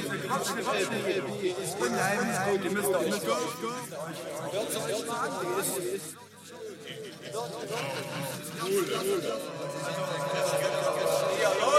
ist unheimlich gut. Ihr müsst euch nicht Ja,